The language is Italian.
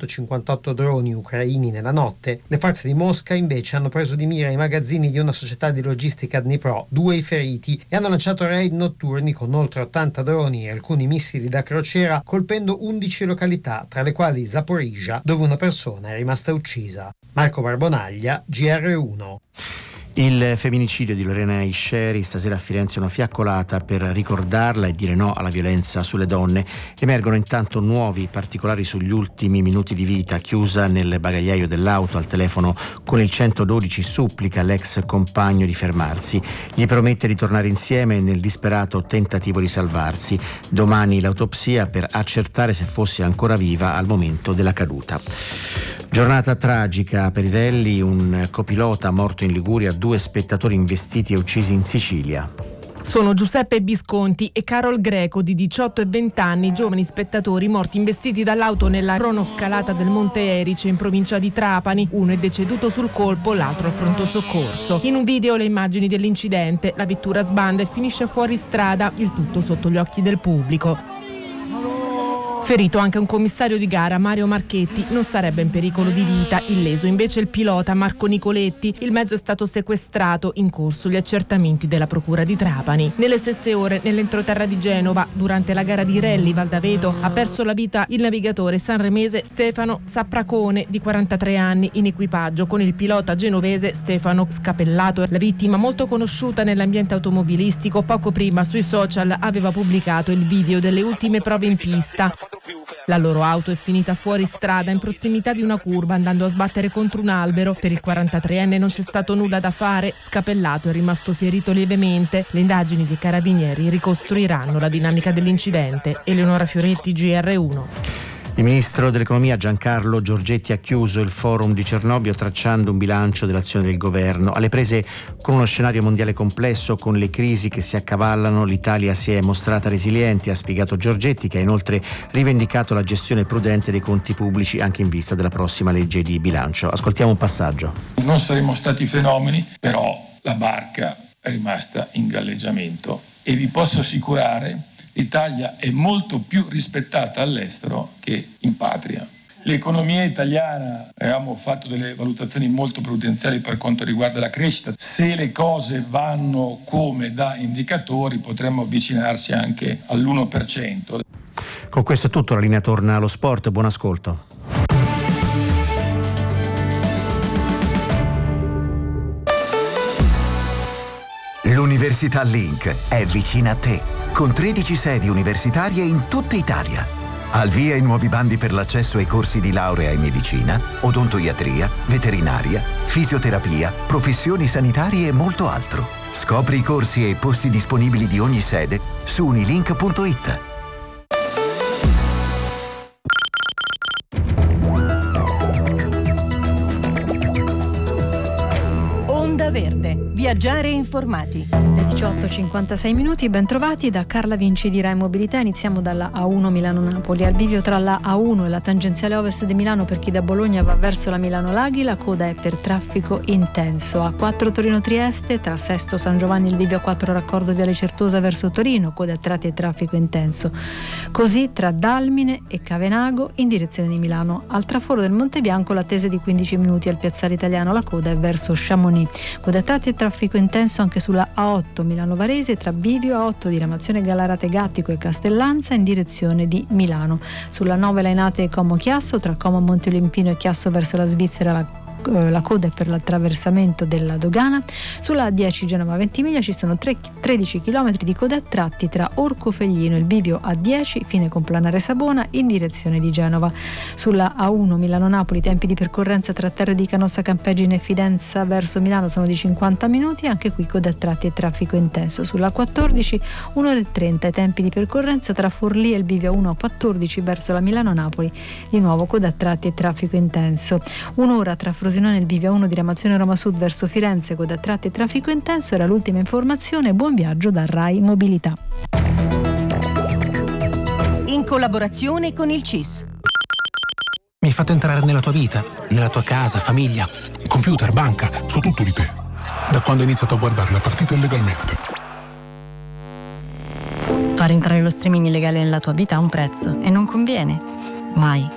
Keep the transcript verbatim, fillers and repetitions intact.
centocinquantotto droni ucraini nella notte, le forze di Mosca invece hanno preso di mira i magazzini di una società di logistica Dnipro, due i feriti, e hanno lanciato raid notturni con oltre ottanta droni e alcuni missili da crociera, colpendo undici località, tra le quali Zaporizhzhia, dove una persona è rimasta uccisa. Marco Barbonaglia, G R uno. Il femminicidio di Lorena Isheri, stasera a Firenze una fiaccolata per ricordarla e dire no alla violenza sulle donne. Emergono intanto nuovi particolari sugli ultimi minuti di vita. Chiusa nel bagagliaio dell'auto, al telefono con il centododici supplica l'ex compagno di fermarsi. Gli promette di tornare insieme nel disperato tentativo di salvarsi. Domani l'autopsia per accertare se fosse ancora viva al momento della caduta. Giornata tragica per i rally, un copilota morto in Liguria, due spettatori investiti e uccisi in Sicilia. Sono Giuseppe Bisconti e Carol Greco, di diciotto e venti anni, giovani spettatori morti investiti dall'auto nella cronoscalata del Monte Erice in provincia di Trapani. Uno è deceduto sul colpo, l'altro al pronto soccorso. In un video le immagini dell'incidente, la vettura sbanda e finisce fuori strada, il tutto sotto gli occhi del pubblico. Ferito anche un commissario di gara, Mario Marchetti, non sarebbe in pericolo di vita. Illeso invece il pilota Marco Nicoletti. Il mezzo è stato sequestrato, in corso gli accertamenti della procura di Trapani. Nelle stesse ore, nell'entroterra di Genova, durante la gara di rally Valdavedo, ha perso la vita il navigatore sanremese Stefano Sapracone, di quarantatré anni, in equipaggio con il pilota genovese Stefano Scapellato. La vittima, molto conosciuta nell'ambiente automobilistico, poco prima sui social aveva pubblicato il video delle ultime prove in pista. La loro auto è finita fuori strada in prossimità di una curva, andando a sbattere contro un albero. Per il quarantatreenne non c'è stato nulla da fare. Scapellato è rimasto ferito lievemente. Le indagini dei carabinieri ricostruiranno la dinamica dell'incidente. Eleonora Fioretti, G R uno. Il ministro dell'economia Giancarlo Giorgetti ha chiuso il forum di Cernobbio tracciando un bilancio dell'azione del governo. Alle prese con uno scenario mondiale complesso, con le crisi che si accavallano, l'Italia si è mostrata resiliente, ha spiegato Giorgetti, che ha inoltre rivendicato la gestione prudente dei conti pubblici anche in vista della prossima legge di bilancio. Ascoltiamo un passaggio. Non saremo stati fenomeni, però la barca è rimasta in galleggiamento e vi posso assicurare l'Italia è molto più rispettata all'estero che in patria. L'economia italiana, abbiamo fatto delle valutazioni molto prudenziali per quanto riguarda la crescita. Se le cose vanno come da indicatori, potremmo avvicinarsi anche all'uno per cento. Con questo è tutto, la linea torna allo sport. Buon ascolto. L'Università Link è vicina a te, con tredici sedi universitarie in tutta Italia. Al via i nuovi bandi per l'accesso ai corsi di laurea in medicina, odontoiatria, veterinaria, fisioterapia, professioni sanitarie e molto altro. Scopri i corsi e i posti disponibili di ogni sede su unilink punto it. Onda Verde. Viaggiare informati. Le diciotto e cinquantasei minuti, ben trovati da Carla Vinci di Rai Mobilità. Iniziamo dalla A uno Milano-Napoli. Al bivio tra la A uno e la tangenziale ovest di Milano per chi da Bologna va verso la Milano-Laghi, la coda è per traffico intenso. A quattro Torino-Trieste, tra Sesto San Giovanni il bivio a quattro raccordo Viale Certosa verso Torino, coda a tratti e traffico intenso. Così tra Dalmine e Cavenago in direzione di Milano. Al traforo del Monte Bianco l'attesa di quindici minuti al piazzale Italiano, la coda è verso Chamonix. Coda a tratti e traffico intenso anche sulla A otto Milano-Varese tra Bivio, A otto diramazione Gallarate Gattico e Castellanza in direzione di Milano. Sulla nove Lainate Como-Chiasso tra Como Monte Olimpino e Chiasso verso la Svizzera, la la coda è per l'attraversamento della dogana. Sulla A dieci Genova Ventimiglia ci sono tredici chilometri di coda a tratti tra Orcofelglino e il bivio A dieci fine Complanare Sabona in direzione di Genova. Sulla A uno Milano-Napoli tempi di percorrenza tra Terre di Canossa Campeggine e Fidenza verso Milano sono di cinquanta minuti, anche qui coda a tratti e traffico intenso. Sulla A quattordici un'ora e trenta i tempi di percorrenza tra Forlì e il bivio A uno A quattordici verso la Milano-Napoli, di nuovo coda a tratti e traffico intenso. Un'ora tra Frosinone nel bivio A uno diramazione Roma Sud verso Firenze, coda a tratti e traffico intenso. Era l'ultima informazione. Buon viaggio da Rai Mobilità. In collaborazione con il C I S. Mi hai fatto entrare nella tua vita, nella tua casa, famiglia, computer, banca, so tutto di te. Da quando hai iniziato a guardare la partita illegalmente. Fare entrare lo streaming illegale nella tua vita ha un prezzo e non conviene. Mai.